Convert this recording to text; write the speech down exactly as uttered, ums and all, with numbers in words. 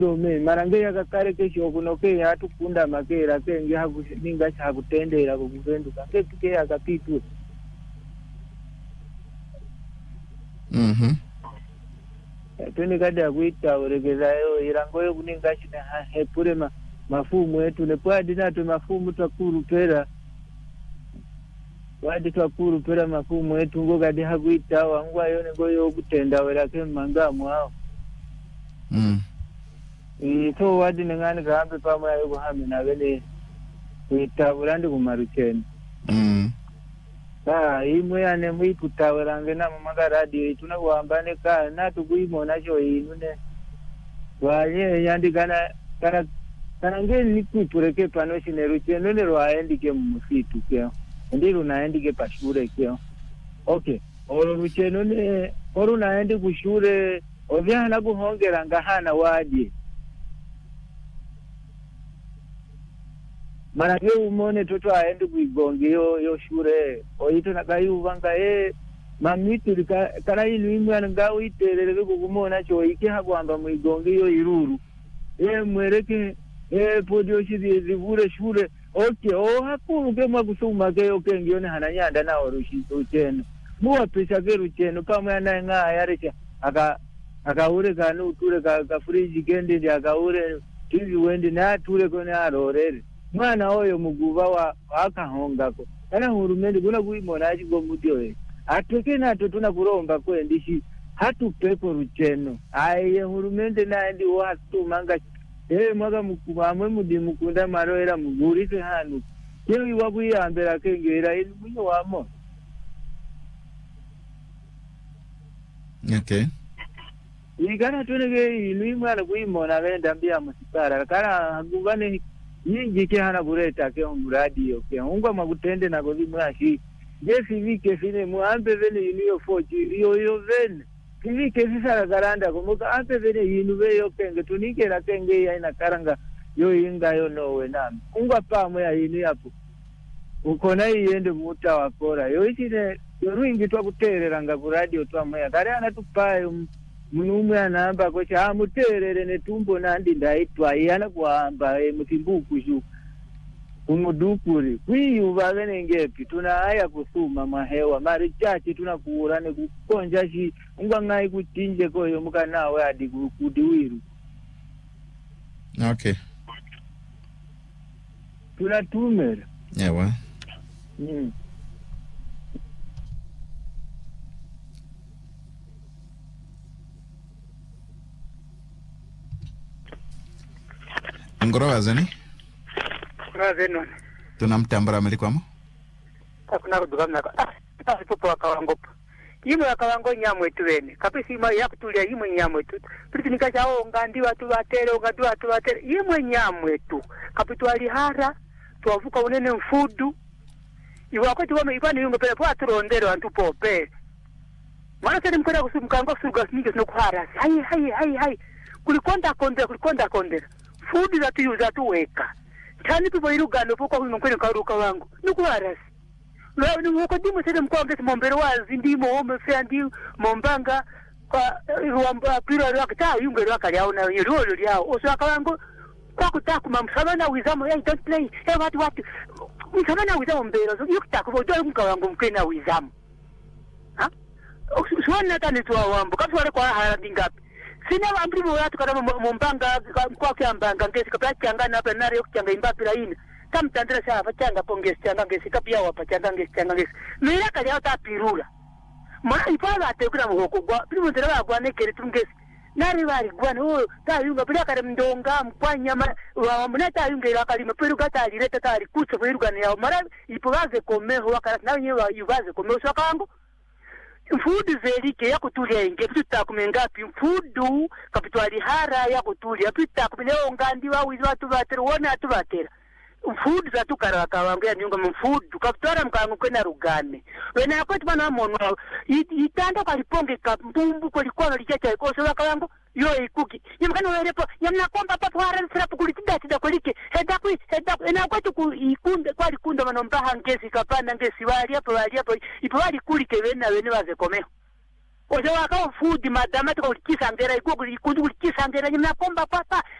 me marange yakakare kesho kunoke yatukunda makera kenge hakuninga chakutendera kukuvenduka ngeke yakapitu. Mhm. Tuni kada kuita uregezayo irangoyo kuninga china hepure ma mafumu yetu nepwa dinato mafumu takuru pera wadi takuru pera mafumu yetu ngoga de hakuita wangwa yone ngoyo kutenda wera ke mangamu hao. Mm. So wadi nengani kaambe pamwe ayo kuhami na vele kuitawurandi kumarucheni. Mm. Ah, imwe ane muiputawerange na mumanga radio ituna kuambane ka na tukuimona cho inune. Wanye yandi kana kana kana ngeni nikupureke pano chine rucheni ne rwaendike mumusitu kyo. Ndiru naendike pashure kyo. Okay. Oro rucheni ne oru naendi kushure ovyana kuhongera ngahana wadi. Marange umone toto aende kuigonge yo yo shure oito nakayuvanga e mamitu kana inu imwe ngao iterere kukumona cho iki hakwamba muigonge yo iruru e mwereke e podio chidi zivure shure okay o hakuru kema kusuma ke okay ngione hananyanda na orushi ucheno muwa pesa ke rucheno pamwe na nga yarecha aka akaure kana uture ka, ka fridge kende ndi akaure tivi wende na ture kone arorere mwana oyo muguva wa akahongako kana hurumende kuna kuimona achigo mudyo ateke nato tuna kuromba kwendishi hatu pepo rucheno aye hurumende na ndi watu manga eh mwaga mukubamwe mudi mukunda maroera muguri se hanu yewi wakuyambera kengera inu munyo wamo. Okay. Igana tunege inu imwana kuimona venda mbia musipara kana nguvane yingi ke hana bureta ke umradi ke ungwa magutende na goli mwashi jesi vike fine muambe vene iniyo fochi iyo iyo vene vike sisara garanda kumuka ambe vene inu veyo kenge tunikera kenge ya ina karanga yo inga yo nowe nami ungwa pamwe ya inu yapo ukona yende muta wakora yo itine yo ruingi twa kuterera nga ku radio twa moya kare anatupayo munumwe anamba ko cha muterere netumbo nandi ndaitwa yana kuamba e mutimbuku ju umudukuri kwiyuva venengepi tuna haya kusuma mahewa mari chachi tunakuura nekukonja shi ungwa ngai kutinje koyo mukanawe adi kudiwiru. Okay. Tuna tumera. Ewa. Mm. Ngorowa zani? Ngorowa zani. Tunamtambara melikwamo? Hakuna kuduka mnaka. Ah, tasi popo wakawangopo. Yimo wakawango nyamwetu wene. Kapisi ima yakutulia yimo nyamwetu. Priti nikacha o ngandi watu watere, ngandi watu watere. Yimo nyamwetu. Kapitu walihara, tuwavuka unene mfudu. Iwakoti wame ipani yungo pele po turondero antu pope. Mwana sani mkona kusu mkango suga sinike sinokuhara. Hai, hai, hai, hai. Kulikonda kondera, kulikonda kondera. Food za tu za tu weka. Tani pipo irugano poko kwa mkwene karuka wangu. Nukuharasi. Lwa ni mwoko dimu sede mkwangesi mombero wazi ndimo ome fea ndi mombanga kwa ruwamba pira rwaka taa yunge rwaka liao na yurolo liao. Oso waka wangu kwa kutaku mamsabana wizamo ya don't play. Hey watu watu. Msabana wizamo mbero. So yukitaku vodoa mka wangu mkwena wizamo. Ha? Suwani nata nituwa wambu. Kasi wale kwa harandi ngapi. Sina wambri mwatu kada mombanga kwa kiambanga ngesi kapila changa na hapa nari yokuchanga imbapi la ina. Tam tandra saa pachanga pongesi changa ngesi kapia wapa changa ngesi changa ngesi. Nwira kali hao taa pirula. Maa ipala ate kuna mwoko kwa. Pili mwantara wakwa nekere tungesi. Nari wari guwana oo taa yunga pila kare mdonga mkwanya wamuna taa yunga ila kalima. Pili gata alireta taa alikucha kwa irugani yao. Mara ipo waze komeho wakarasi na wenyewe yuwaze komeho. Swaka wangu Fudu zelike ya kutulia inge pita kumengapi fudu kapitwali hara ya kutulia pita kumileo ngandi wa wizi watu batera wona atu batera fudu za tukaraka wangu ya nyunga mfudu kapitwala mkangu kwena rugane wena yakwetu mana mono itanda kaliponge kapumbu kwa likuwa lichacha ikoso waka wangu yo ikuki yamkana werepo yamna komba papo hara sirapu kulitida tida kulike hedakwi hedakwi ena kwetu ku ikunde kwa likunda manombaha ngesi kapanda ngesi wali hapo wali hapo ipo wali kulike wena wene waze komeho ojo waka food madama to kulikisangera iko kulikisangera nyina pomba papa